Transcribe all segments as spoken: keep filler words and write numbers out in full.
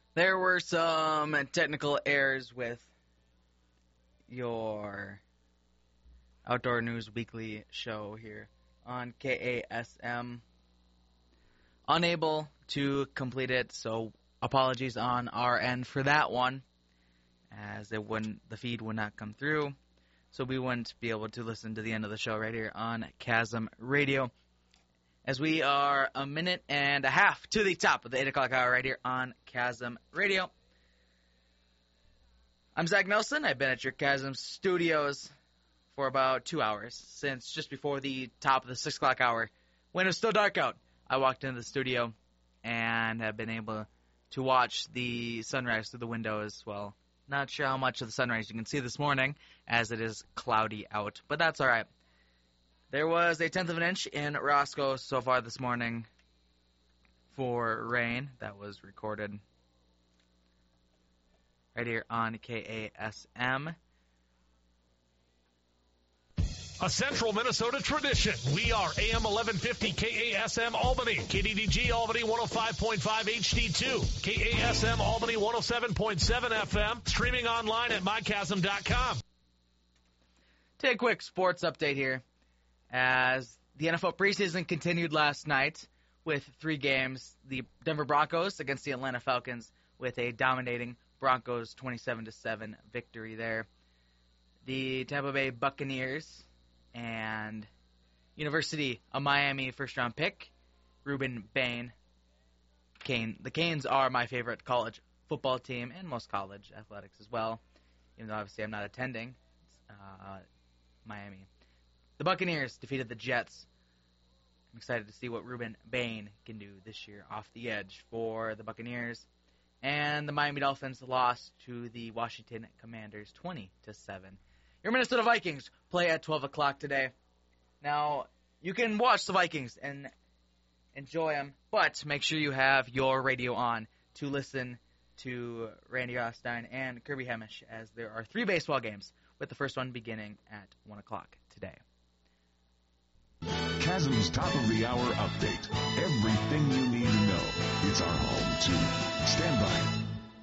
There were some technical errors with your Outdoor News Weekly show here on K A S M. Unable to complete it, so apologies on our end for that one, as it wouldn't, the feed would not come through, so we wouldn't be able to listen to the end of the show right here on Chasm Radio, as we are a minute and a half to the top of the eight o'clock hour right here on Chasm Radio. I'm Zach Nelson. I've been at your Chasm studios for about two hours, since just before the top of the six o'clock hour, when it was still dark out. I walked into the studio and have been able to watch the sunrise through the window as well. Not sure how much of the sunrise you can see this morning, as it is cloudy out, but that's all right. There was a tenth of an inch in Roscoe so far this morning for rain that was recorded right here on K A S M. A Central Minnesota tradition. We are A M eleven fifty K A S M Albany, K D D G Albany one oh five point five H D two, K A S M Albany one oh seven point seven F M, streaming online at my chasm dot com. Take a quick sports update here, as the N F L preseason continued last night with three games. The Denver Broncos against the Atlanta Falcons with a dominating Broncos twenty-seven to seven victory there. The Tampa Bay Buccaneers and University of Miami first-round pick, Ruben Bain. Kane. The Canes are my favorite college football team, and most college athletics as well, even though obviously I'm not attending uh, Miami. The Buccaneers defeated the Jets. I'm excited to see what Ruben Bain can do this year off the edge for the Buccaneers. And the Miami Dolphins lost to the Washington Commanders twenty to seven. Your Minnesota Vikings play at twelve o'clock today. Now, you can watch the Vikings and enjoy them, but make sure you have your radio on to listen to Randy Rothstein and Kirby Hemish, as there are three baseball games, with the first one beginning at one o'clock today. Chasm's top of the hour update. Everything you need to know. It's our home, too. Stand by.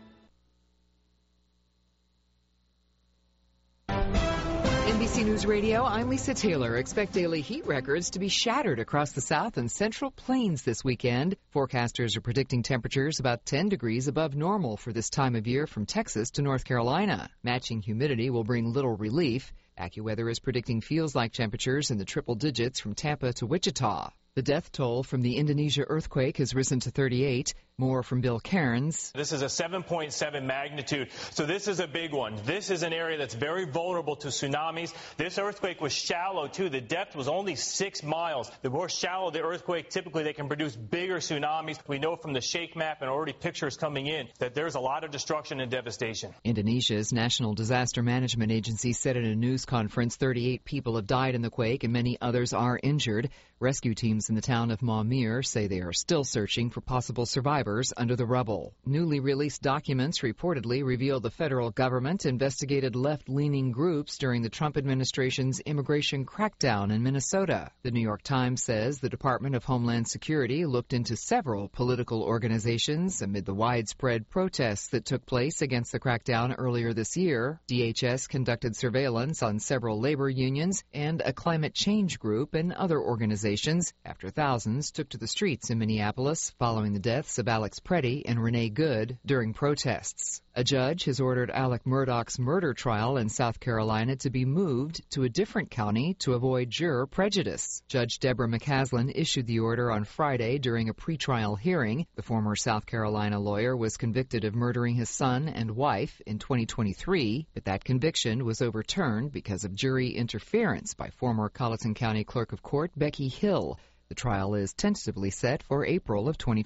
N B C News Radio, I'm Lisa Taylor. Expect daily heat records to be shattered across the South and Central Plains this weekend. Forecasters are predicting temperatures about ten degrees above normal for this time of year from Texas to North Carolina. Matching humidity will bring little relief. AccuWeather is predicting feels-like temperatures in the triple digits from Tampa to Wichita. The death toll from the Indonesia earthquake has risen to thirty-eight. More from Bill Cairns. This is a seven point seven magnitude, so this is a big one. This is an area that's very vulnerable to tsunamis. This earthquake was shallow, too. The depth was only six miles. The more shallow the earthquake, typically they can produce bigger tsunamis. We know from the shake map and already pictures coming in that there's a lot of destruction and devastation. Indonesia's National Disaster Management Agency said in a news conference thirty-eight people have died in the quake and many others are injured. Rescue teams in the town of Maumere say they are still searching for possible survivors under the rubble. Newly released documents reportedly reveal the federal government investigated left-leaning groups during the Trump administration's immigration crackdown in Minnesota. The New York Times says the Department of Homeland Security looked into several political organizations amid the widespread protests that took place against the crackdown earlier this year. D H S conducted surveillance on several labor unions and a climate change group and other organizations after thousands took to the streets in Minneapolis following the deaths of Alex Preddy and Renee Good during protests. A judge has ordered Alec Murdaugh's murder trial in South Carolina to be moved to a different county to avoid juror prejudice. Judge Deborah McCaslin issued the order on Friday during a pretrial hearing. The former South Carolina lawyer was convicted of murdering his son and wife in twenty twenty-three, but that conviction was overturned because of jury interference by former Colleton County Clerk of Court Becky Hill. The trial is tentatively set for April of twenty